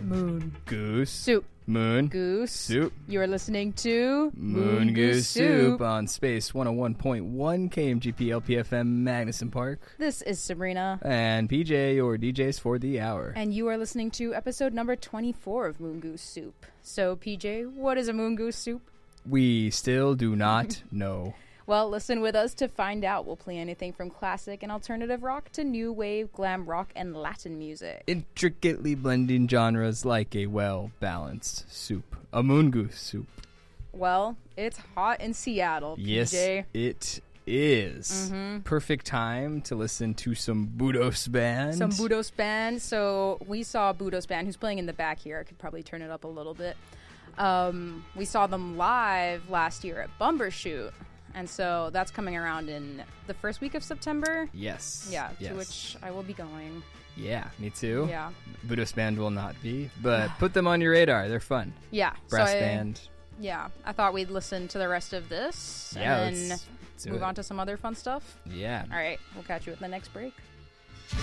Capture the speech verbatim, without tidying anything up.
Moon. Goose. Soup. Moon. Goose. Soup. You are listening to Moon Goose Soup on Space one oh one point one K M G P L P F M Magnuson Park. This is Sabrina. And P J, your D Js for the hour. And you are listening to episode number twenty-four of Moon Goose Soup. So, P J, what is a Moon Goose Soup? We still do not know. Well, listen with us to find out. We'll play anything from classic and alternative rock to new wave, glam rock, and Latin music. Intricately blending genres like a well-balanced soup. A Moon Goose Soup. Well, it's hot in Seattle, P J. Yes, it is. Mm-hmm. Perfect time to listen to some Budos Band. Some Budos Band. So we saw Budos Band, who's playing in the back here. I could probably turn it up a little bit. Um, we saw them live last year at Bumbershoot. And so that's coming around in the first week of September. Yes. Yeah, yes. to which I will be going. Yeah, me too. Yeah. Budos Band will not be, but put them on your radar. They're fun. Yeah. Brass so I, band. Yeah. I thought we'd listen to the rest of this Yeah, and then let's, let's move it. on to some other fun stuff. Yeah. All right. We'll catch you at the next break.